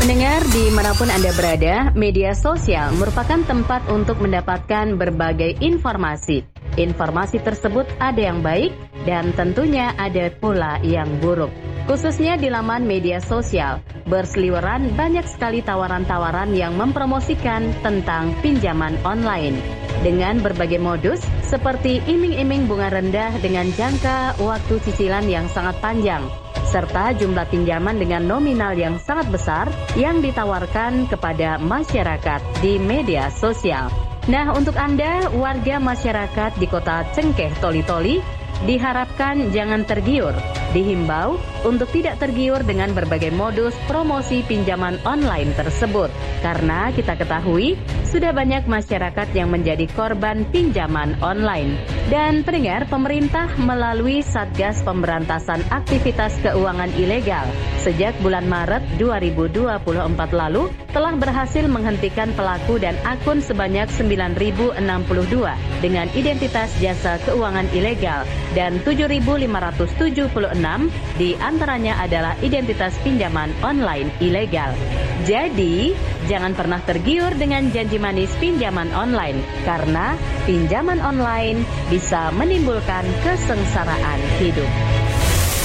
Pendengar dimanapun Anda berada, media sosial merupakan tempat untuk mendapatkan berbagai informasi. Informasi tersebut ada yang baik dan tentunya ada pula yang buruk. Khususnya di laman media sosial, berseliweran banyak sekali tawaran-tawaran yang mempromosikan tentang pinjaman online. Dengan berbagai modus seperti iming-iming bunga rendah dengan jangka waktu cicilan yang sangat panjang, serta jumlah pinjaman dengan nominal yang sangat besar yang ditawarkan kepada masyarakat di media sosial. Nah, untuk Anda, warga masyarakat di kota Cengkeh Toli-Toli, diharapkan jangan tergiur. Dihimbau untuk tidak tergiur dengan berbagai modus promosi pinjaman online tersebut. Karena kita ketahui, sudah banyak masyarakat yang menjadi korban pinjaman online. Dan pendengar, pemerintah melalui Satgas Pemberantasan Aktivitas Keuangan Ilegal sejak bulan Maret 2024 lalu telah berhasil menghentikan pelaku dan akun sebanyak 9.062 dengan identitas jasa keuangan ilegal dan 7.576 di antaranya adalah identitas pinjaman online ilegal. Jadi, jangan pernah tergiur dengan janji manis pinjaman online karena pinjaman online bisa menimbulkan kesengsaraan hidup.